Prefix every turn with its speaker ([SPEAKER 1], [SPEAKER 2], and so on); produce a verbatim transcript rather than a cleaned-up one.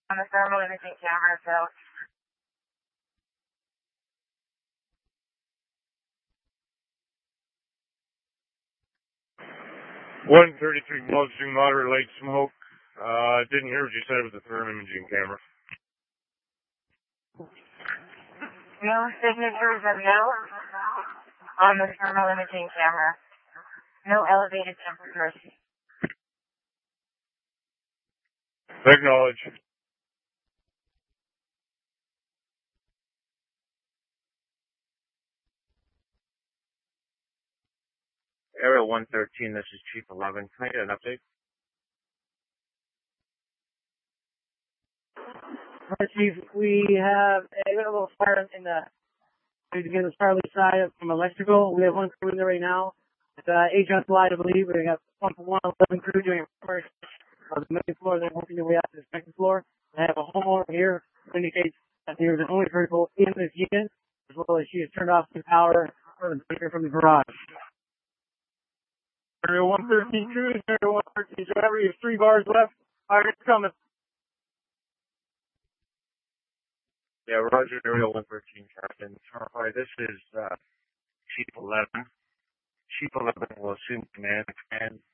[SPEAKER 1] On the thermal imaging camera, so.
[SPEAKER 2] one thirty-three noticing moderate light smoke. Uh, didn't hear what you said with the thermal imaging camera.
[SPEAKER 1] No signatures of no on the thermal imaging camera. No elevated temperatures.
[SPEAKER 2] Acknowledge.
[SPEAKER 3] Area one thirteen, this is Chief eleven. Can I get an update?
[SPEAKER 4] Hi, Chief. We have a little fire in the, we get the Starley side from electrical. We have one crew in there right now. It's uh, Agent Light, I believe. We got pump one eleven crew doing first on the main floor, then working their way out to the second floor. I have a homeowner here who indicates that there is an only vehicle in this unit, as well as she has turned off the power or the breaker from the garage.
[SPEAKER 2] Area one thirteen crews, Area one thirteen driver, you have three bars left. Fire's coming.
[SPEAKER 3] Yeah, Roger, Area one thirteen, Captain. Hi, this is uh, Chief eleven. Chief eleven will assume command and